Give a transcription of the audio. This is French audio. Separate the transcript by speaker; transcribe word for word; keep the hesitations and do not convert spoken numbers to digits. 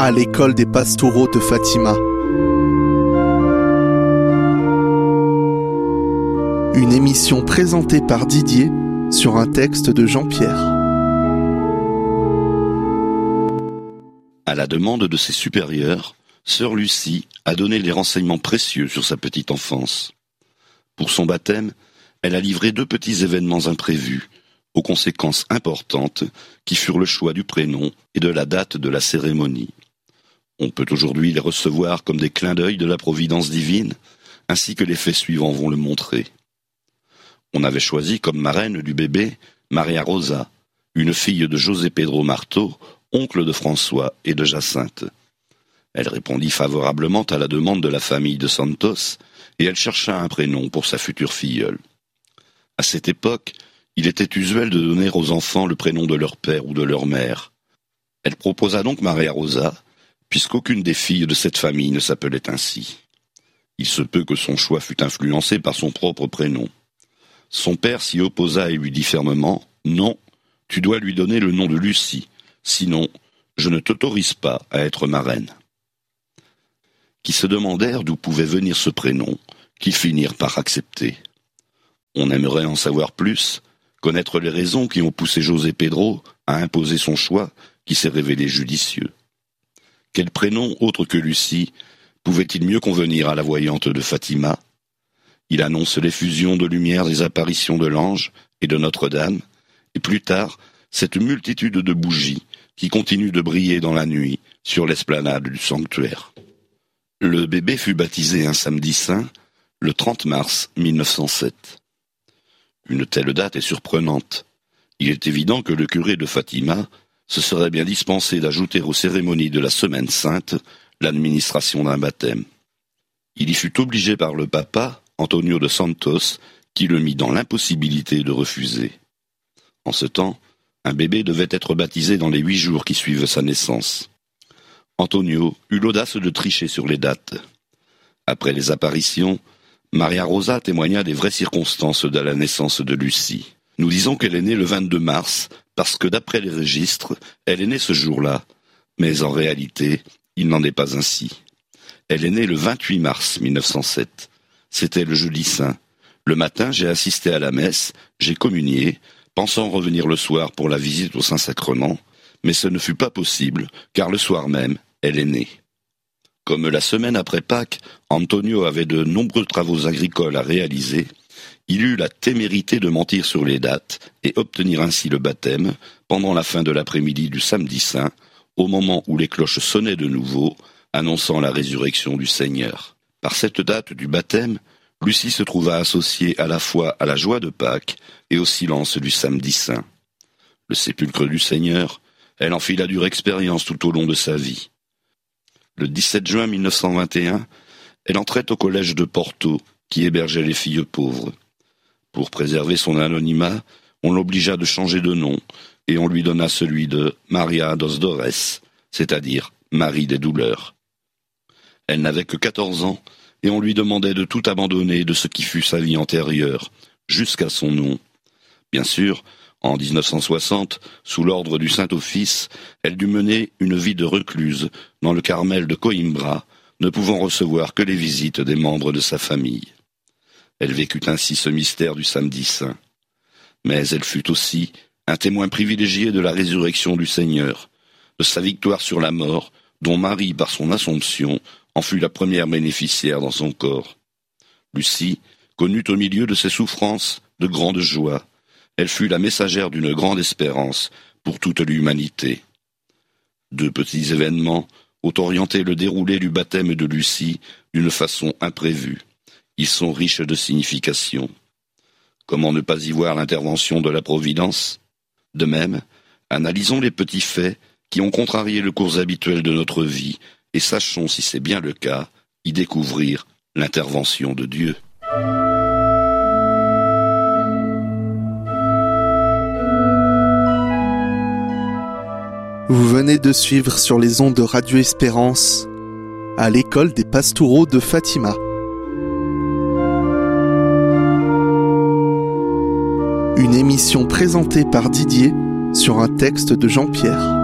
Speaker 1: à l'école des pastoraux de Fatima. Une émission présentée par Didier sur un texte de Jean-Pierre.
Speaker 2: À la demande de ses supérieurs, sœur Lucie a donné des renseignements précieux sur sa petite enfance. Pour son baptême, elle a livré deux petits événements imprévus, aux conséquences importantes, qui furent le choix du prénom et de la date de la cérémonie. On peut aujourd'hui les recevoir comme des clins d'œil de la providence divine, ainsi que les faits suivants vont le montrer. On avait choisi comme marraine du bébé Maria Rosa, une fille de José Pedro Marto, oncle de François et de Jacinthe. Elle répondit favorablement à la demande de la famille de Santos, et elle chercha un prénom pour sa future filleule. À cette époque, il était usuel de donner aux enfants le prénom de leur père ou de leur mère. Elle proposa donc Maria Rosa, puisqu'aucune des filles de cette famille ne s'appelait ainsi. Il se peut que son choix fût influencé par son propre prénom. Son père s'y opposa et lui dit fermement « Non, tu dois lui donner le nom de Lucie, sinon je ne t'autorise pas à être marraine. » Qui se demandèrent d'où pouvait venir ce prénom, qu'ils finirent par accepter. On aimerait en savoir plus, connaître les raisons qui ont poussé José Pedro à imposer son choix qui s'est révélé judicieux. Quel prénom autre que Lucie pouvait-il mieux convenir à la voyante de Fatima? Il annonce l'effusion de lumière des apparitions de l'ange et de Notre-Dame, et plus tard, cette multitude de bougies qui continuent de briller dans la nuit sur l'esplanade du sanctuaire. Le bébé fut baptisé un samedi saint, le trente mars mille neuf cent sept. Une telle date est surprenante. Il est évident que le curé de Fatima se serait bien dispensé d'ajouter aux cérémonies de la Semaine Sainte l'administration d'un baptême. Il y fut obligé par le papa, Antonio de Santos, qui le mit dans l'impossibilité de refuser. En ce temps, un bébé devait être baptisé dans les huit jours qui suivent sa naissance. Antonio eut l'audace de tricher sur les dates. Après les apparitions, Maria Rosa témoigna des vraies circonstances de la naissance de Lucie. Nous disons qu'elle est née le vingt-deux mars, parce que d'après les registres, elle est née ce jour-là, mais en réalité, il n'en est pas ainsi. Elle est née le vingt-huit mars mille neuf cent sept. C'était le jeudi saint. Le matin, j'ai assisté à la messe, j'ai communié, pensant revenir le soir pour la visite au Saint-Sacrement, mais ce ne fut pas possible, car le soir même, elle est née. Comme la semaine après Pâques, Antonio avait de nombreux travaux agricoles à réaliser, il eut la témérité de mentir sur les dates et obtenir ainsi le baptême pendant la fin de l'après-midi du samedi saint, au moment où les cloches sonnaient de nouveau, annonçant la résurrection du Seigneur. Par cette date du baptême, Lucie se trouva associée à la fois à la joie de Pâques et au silence du samedi saint. Le sépulcre du Seigneur, elle en fit la dure expérience tout au long de sa vie. Le dix-sept juin mille neuf cent vingt et un, elle entrait au collège de Porto, qui hébergeait les filles pauvres. Pour préserver son anonymat, on l'obligea de changer de nom, et on lui donna celui de Maria dos Dores, c'est-à-dire Marie des douleurs. Elle n'avait que quatorze ans, et on lui demandait de tout abandonner de ce qui fut sa vie antérieure, jusqu'à son nom. Bien sûr, en dix-neuf cent soixante, sous l'ordre du Saint-Office, elle dut mener une vie de recluse dans le Carmel de Coimbra, ne pouvant recevoir que les visites des membres de sa famille. Elle vécut ainsi ce mystère du samedi saint. Mais elle fut aussi un témoin privilégié de la résurrection du Seigneur, de sa victoire sur la mort, dont Marie, par son Assomption, en fut la première bénéficiaire dans son corps. Lucie connut au milieu de ses souffrances de grandes joies. Elle fut la messagère d'une grande espérance pour toute l'humanité. Deux petits événements ont orienté le déroulé du baptême de Lucie d'une façon imprévue. Ils sont riches de signification. Comment ne pas y voir l'intervention de la Providence? De même, analysons les petits faits qui ont contrarié le cours habituel de notre vie et sachons, si c'est bien le cas, y découvrir l'intervention de Dieu.
Speaker 1: Vous venez de suivre sur les ondes de Radio Espérance à l'école des pastoraux de Fatima. Une émission présentée par Didier sur un texte de Jean-Pierre.